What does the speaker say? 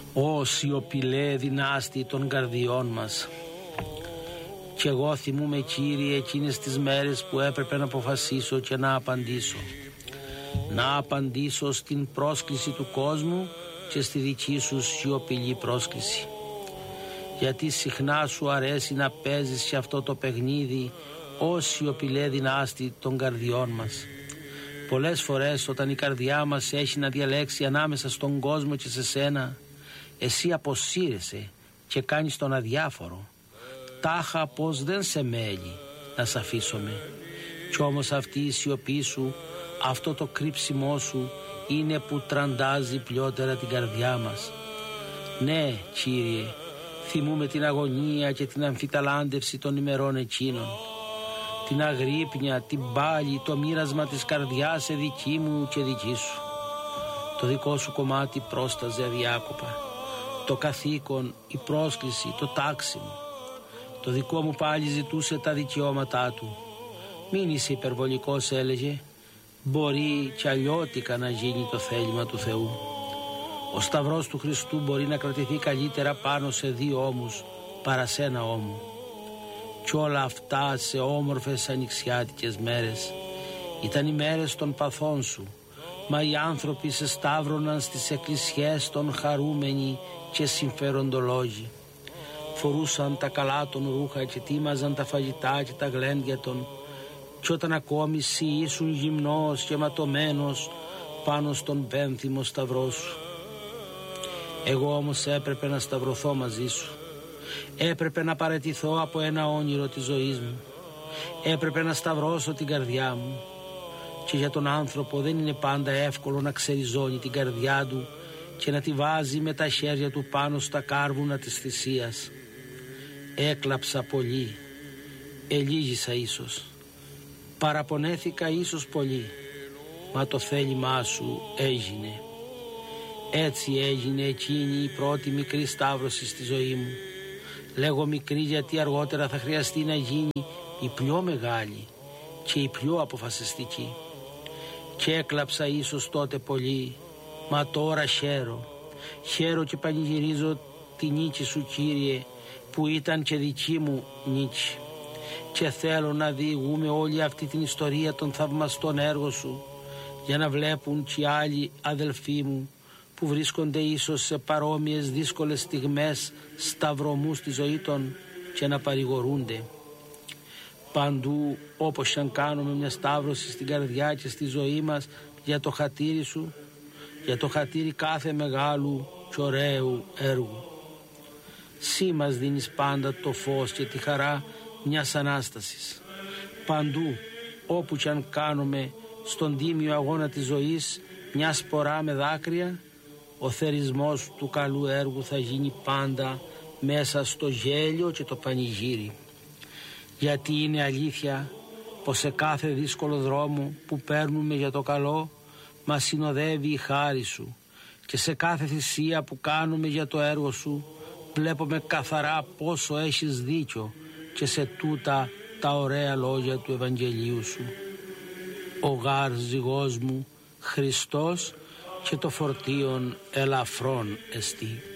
Ω σιωπηλέ δυνάστη των καρδιών μας. Κι εγώ θυμούμαι, Κύριε, εκείνες τις μέρες που έπρεπε να αποφασίσω και να απαντήσω. Να απαντήσω στην πρόσκληση του κόσμου και στη δική σου σιωπηλή πρόσκληση. Γιατί συχνά σου αρέσει να παίζεις σε αυτό το παιχνίδι ως σιωπηλέ δυνάστη των καρδιών μας. Πολλές φορές όταν η καρδιά μας έχει να διαλέξει ανάμεσα στον κόσμο και σε σένα, εσύ αποσύρεσαι και κάνεις τον αδιάφορο. Τάχα πως δεν σε μέλει να σ' αφήσομε. Κι όμως αυτή η σιωπή σου, αυτό το κρύψιμό σου είναι που τραντάζει πλειότερα την καρδιά μας. Ναι, Κύριε, θυμούμε την αγωνία και την αμφιταλάντευση των ημερών εκείνων. Την αγρύπνια, την πάλη, το μοίρασμα της καρδιάς σε δική μου και δική σου. Το δικό σου κομμάτι πρόσταζε αδιάκοπα. Το καθήκον, η πρόσκληση, το τάξιμο. Το δικό μου πάλι ζητούσε τα δικαιώματά του. Μην είσαι υπερβολικός, έλεγε. Μπορεί κι αλλιώτικα να γίνει το θέλημα του Θεού. Ο σταυρός του Χριστού μπορεί να κρατηθεί καλύτερα πάνω σε 2 ώμους παρά σε 1 ώμο. Κι όλα αυτά σε όμορφες ανοιξιάτικες μέρες. Ήταν οι μέρες των παθών σου, μα οι άνθρωποι σε σταύρωναν στις εκκλησιές των χαρούμενοι και συμφεροντολόγοι. Φορούσαν τα καλά των ρούχα και τίμαζαν τα φαγητά και τα γλέντια των, κι όταν ακόμη εσύ ήσουν γυμνός και ματωμένος πάνω στον πένθυμο σταυρό σου. Εγώ όμως έπρεπε να σταυρωθώ μαζί σου. Έπρεπε να παραιτηθώ από ένα όνειρο της ζωής μου. Έπρεπε να σταυρώσω την καρδιά μου. Και για τον άνθρωπο δεν είναι πάντα εύκολο να ξεριζώνει την καρδιά του και να τη βάζει με τα χέρια του πάνω στα κάρβουνα της θυσίας. Έκλαψα πολύ, ελίγησα ίσως, παραπονέθηκα ίσως πολύ, μα το θέλημά σου έγινε. Έτσι έγινε εκείνη η πρώτη μικρή σταύρωση στη ζωή μου. Λέγω μικρή γιατί αργότερα θα χρειαστεί να γίνει η πιο μεγάλη και η πιο αποφασιστική. Και έκλαψα ίσως τότε πολύ, μα τώρα χαίρω και πανηγυρίζω τη νίκη σου, Κύριε, που ήταν και δική μου νίκη. Και θέλω να διηγούμε όλη αυτή την ιστορία των θαυμαστών έργων σου, για να βλέπουν και άλλοι αδελφοί μου που βρίσκονται ίσως σε παρόμοιες δύσκολες στιγμές σταυρωμού στη ζωή των και να παρηγορούνται. Παντού όπως αν κάνουμε μια σταύρωση στην καρδιά και στη ζωή μας για το χατήρι σου, για το χατήρι κάθε μεγάλου και ωραίου έργου. Συ μας δίνεις πάντα το φως και τη χαρά μιας Ανάστασης. Παντού όπου κι αν κάνουμε στον τίμιο αγώνα της ζωής μια σπορά με δάκρυα, ο θερισμός του καλού έργου θα γίνει πάντα μέσα στο γέλιο και το πανηγύρι. Γιατί είναι αλήθεια πως σε κάθε δύσκολο δρόμο που παίρνουμε για το καλό μας συνοδεύει η χάρη σου, και σε κάθε θυσία που κάνουμε για το έργο σου βλέπουμε καθαρά πόσο έχεις δίκιο και σε τούτα τα ωραία λόγια του Ευαγγελίου σου. Ο γάρ ζυγός μου Χριστός και το φορτίον ελαφρόν εστί.